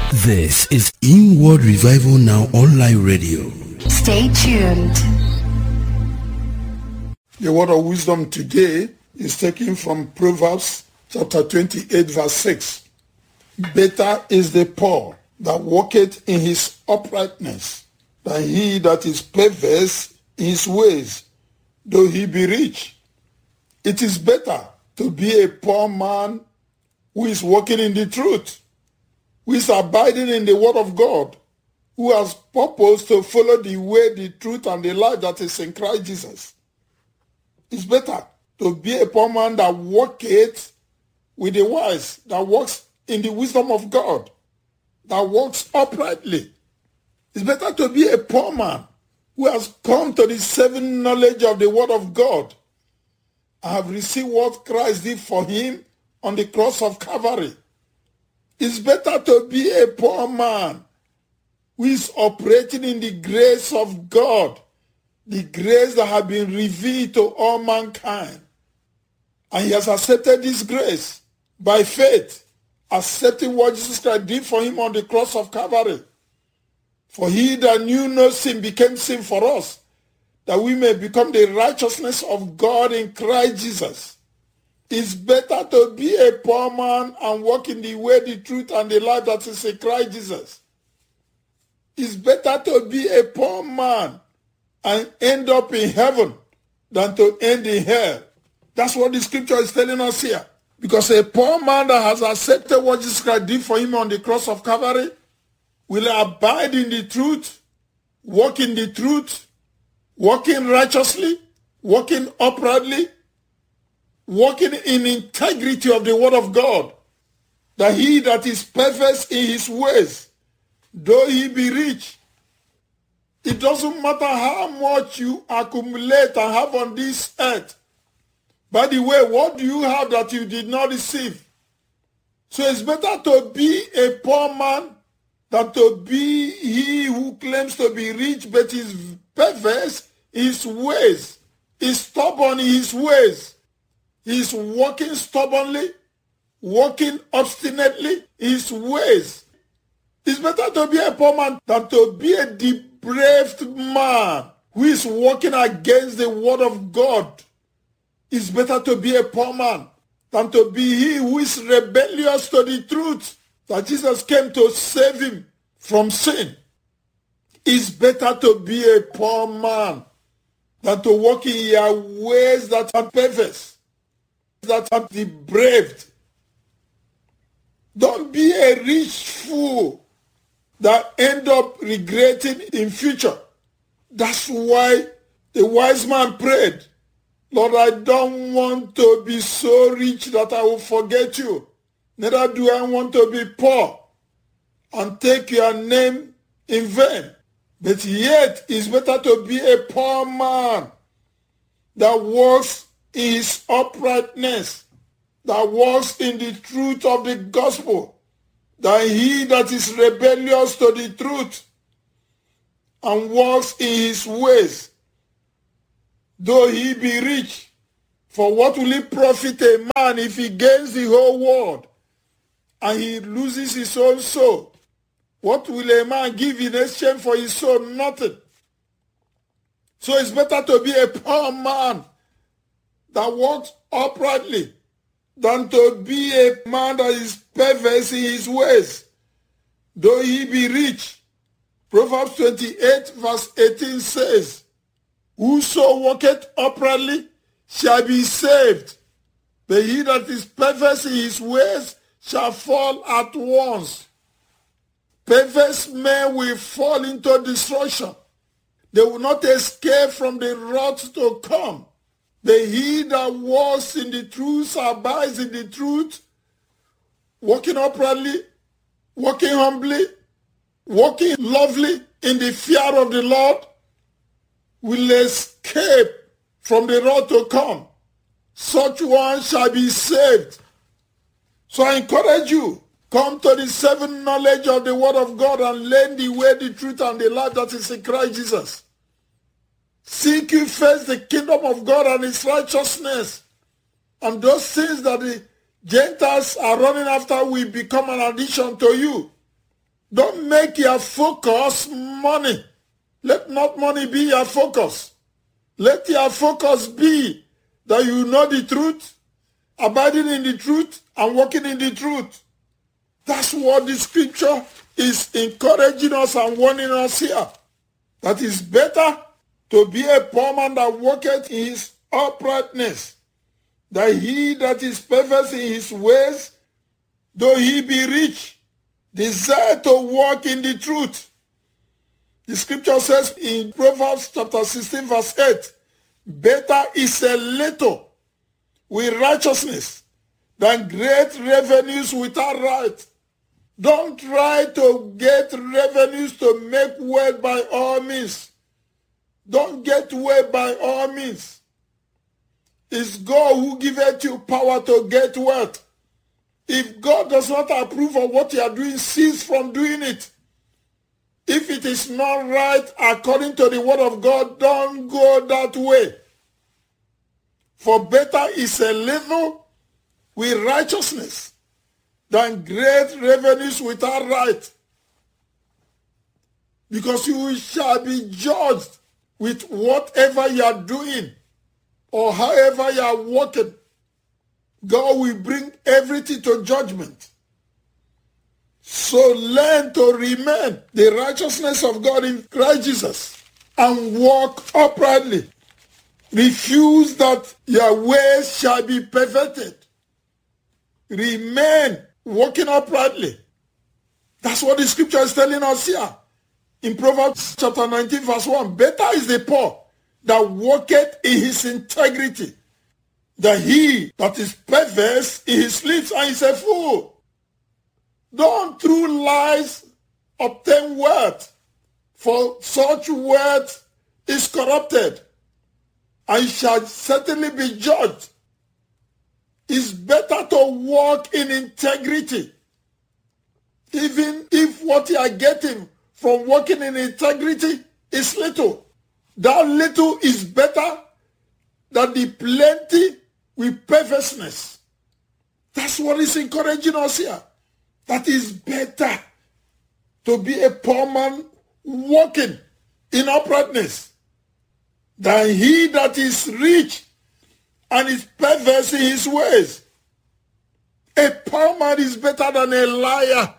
This is Inward Revival Now Online Radio. Stay tuned. The word of wisdom today is taken from Proverbs chapter 28 verse 6. Better is the poor that walketh in his uprightness than he that is perverse in his ways, though he be rich. It is better to be a poor man who is walking in the truth, who is abiding in the word of God, who has purpose to follow the way, the truth, and the life that is in Christ Jesus. It's better to be a poor man that walketh with the wise, that walks in the wisdom of God, that walks uprightly. It's better to be a poor man who has come to the saving knowledge of the word of God. I have received what Christ did for him on the cross of Calvary. It's better to be a poor man who is operating in the grace of God, the grace that has been revealed to all mankind. And he has accepted this grace by faith, accepting what Jesus Christ did for him on the cross of Calvary. For he that knew no sin became sin for us, that we may become the righteousness of God in Christ Jesus. It's better to be a poor man and walk in the way, the truth, and the life that is in Christ Jesus. It's better to be a poor man and end up in heaven than to end in hell. That's what the scripture is telling us here. Because a poor man that has accepted what Jesus Christ did for him on the cross of Calvary will abide in the truth, walk in the truth, walking righteously, walking uprightly, walking in integrity of the word of God, that he that is perfect in his ways, though he be rich. It doesn't matter how much you accumulate and have on this earth. By the way, what do you have that you did not receive? So it's better to be a poor man than to be he who claims to be rich but is perverse in his ways, is stubborn in his ways. He's walking stubbornly, walking obstinately in his ways. It's better to be a poor man than to be a depraved man who is walking against the word of God. It's better to be a poor man than to be he who is rebellious to the truth that Jesus came to save him from sin. It's better to be a poor man than to walk in your ways that are perverse, that are depraved. Don't be a rich fool that end up regretting in future. That's why the wise man prayed, Lord, I don't want to be so rich that I will forget you. Neither do I want to be poor and take your name in vain. But yet it's better to be a poor man that walks in his uprightness, that walks in the truth of the gospel, than he that is rebellious to the truth and walks in his ways, though he be rich. For what will it profit a man if he gains the whole world and he loses his own soul? What will a man give in exchange for his soul? Nothing. So it's better to be a poor man that walks uprightly than to be a man that is perverse in his ways, though he be rich. Proverbs 28 verse 18 says, whoso walketh uprightly shall be saved, but he that is perverse in his ways shall fall at once. Perverse men will fall into destruction. They will not escape from the wrath to come. But he that walks in the truth, abides in the truth, walking uprightly, walking humbly, walking lovely in the fear of the Lord, will escape from the wrath to come. Such one shall be saved. So I encourage you, come to the saving knowledge of the word of God and learn the way, the truth, and the life that is in Christ Jesus. Seek you first the kingdom of God and his righteousness, and those things that the Gentiles are running after will become an addition to you. Don't make your focus money. Let not money be your focus. Let your focus be that you know the truth, abiding in the truth, and walking in the truth. That's what the scripture is encouraging us and warning us here. That is better to be a poor man that walketh in his uprightness, than he that is perverse in his ways, though he be rich, desire to walk in the truth. The scripture says in Proverbs chapter 16 verse 8, better is a little with righteousness than great revenues without right. Don't try to get revenues to make wealth by all means. Don't get wealth by all means. It's God who giveth you power to get wealth. If God does not approve of what you are doing, cease from doing it. If it is not right according to the word of God, don't go that way. For better is a little with righteousness than great revenues without right. Because you shall be judged with whatever you are doing or however you are walking. God will bring everything to judgment. So learn to remain the righteousness of God in Christ Jesus and walk uprightly. Refuse that your ways shall be perverted. Remain walking uprightly. That's what the scripture is telling us here. In Proverbs chapter 19 verse 1, better is the poor that walketh in his integrity than he that is perverse in his lips and is a fool. Don't through lies obtain wealth, for such wealth is corrupted and shall certainly be judged. It's better to walk in integrity, even if what you are getting from walking in integrity is little. That little is better than the plenty with perverseness. That's what is encouraging us here. That is better to be a poor man walking in uprightness than he that is rich and is perverse in his ways. A poor man is better than a liar.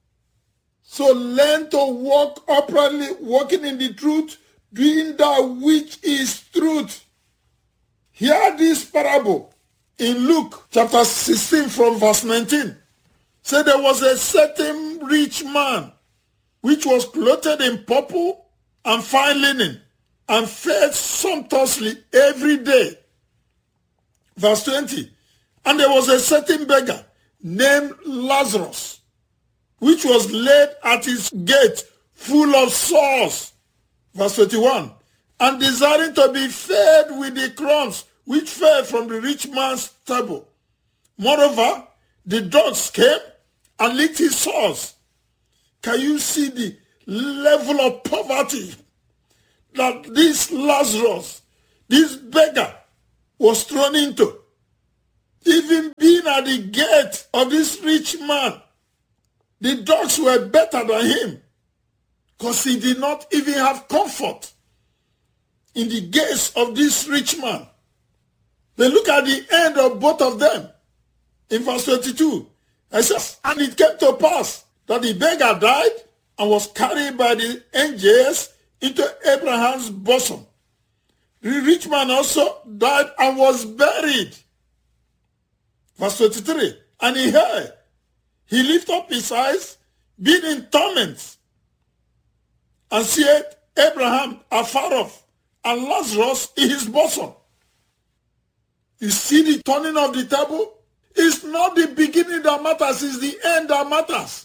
So learn to walk uprightly, walking in the truth, doing that which is truth. Hear this parable in Luke chapter 16 from verse 19. Say there was a certain rich man which was clothed in purple and fine linen and fed sumptuously every day. Verse 20. And there was a certain beggar named Lazarus, which was laid at his gate full of sores. Verse 21. And desiring to be fed with the crumbs which fell from the rich man's table. Moreover, the dogs came and licked his sores. Can you see the level of poverty that this Lazarus, this beggar, was thrown into? Even being at the gate of this rich man, the dogs were better than him because he did not even have comfort in the gates of this rich man. Then look at the end of both of them. In verse 22, it says, and it came to pass that the beggar died and was carried by the angels into Abraham's bosom. The rich man also died and was buried. Verse 23, and he heard, he lifted up his eyes, being in torments, and seeth Abraham afar off, and Lazarus in his bosom. You see the turning of the table? It's not the beginning that matters, it's the end that matters.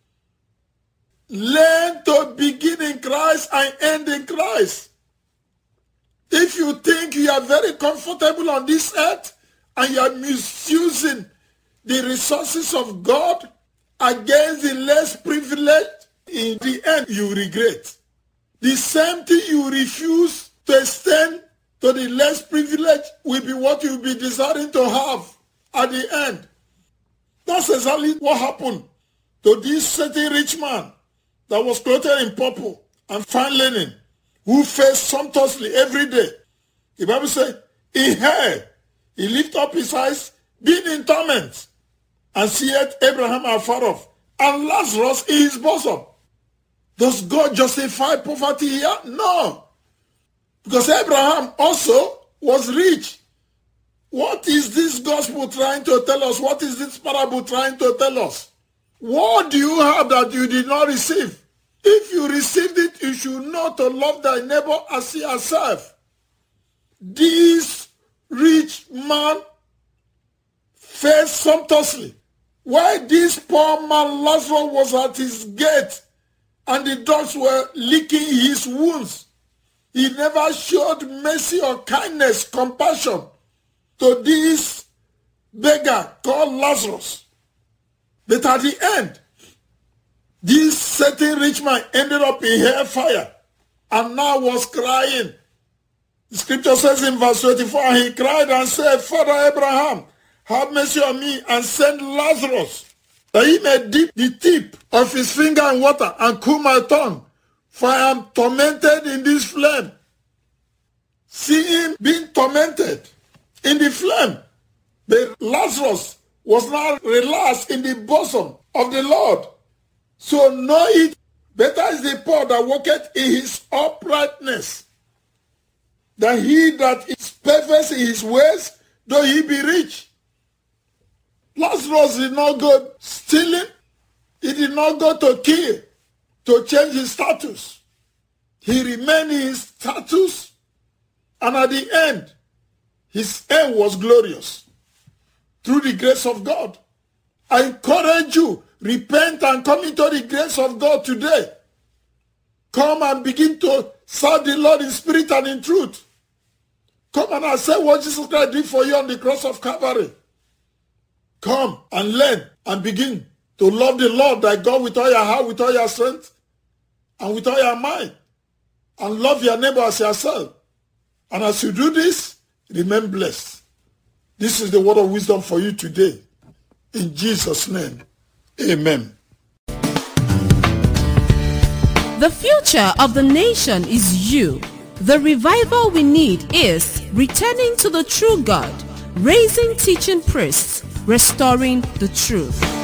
Learn to begin in Christ and end in Christ. If you think you are very comfortable on this earth and you are misusing the resources of God against the less privileged, in the end you regret. The same thing you refuse to extend to the less privileged will be what you will be desiring to have at the end. That's exactly what happened to this certain rich man. that was clothed in purple and fine linen, who faced sumptuously every day. The Bible says, in hell, he lifted up his eyes, being in torment, and seeth Abraham afar off, and Lazarus in his bosom. Does God justify poverty here? No. Because Abraham also was rich. What is this gospel trying to tell us? What is this parable trying to tell us? What do you have that you did not receive? If you received it, you should know to love thy neighbor as yourself. This rich man faced sumptuously, while this poor man Lazarus was at his gate and the dogs were licking his wounds. He never showed mercy or kindness, compassion to this beggar called Lazarus. But at the end, this certain rich man ended up in hellfire and now was crying. The scripture says in verse 24, and he cried and said, Father Abraham, have mercy on me and send Lazarus, that he may dip the tip of his finger in water and cool my tongue, for I am tormented in this flame. See him being tormented in the flame. But Lazarus was now relaxed in the bosom of the Lord. So know it, better is the poor that walketh in his uprightness, than he that is perfect in his ways, though he be rich. Lazarus did not go stealing. He did not go to kill, to change his status. He remained in his status, and at the end, his end was glorious through the grace of God. I encourage you, repent and come into the grace of God today. Come and begin to serve the Lord in spirit and in truth. Come and accept what Jesus Christ did for you on the cross of Calvary. Come and learn and begin to love the Lord thy God with all your heart, with all your strength, and with all your mind. And love your neighbor as yourself. And as you do this, remain blessed. This is the word of wisdom for you today. In Jesus' name, amen. The future of the nation is you. The revival we need is returning to the true God, raising teaching priests, restoring the truth.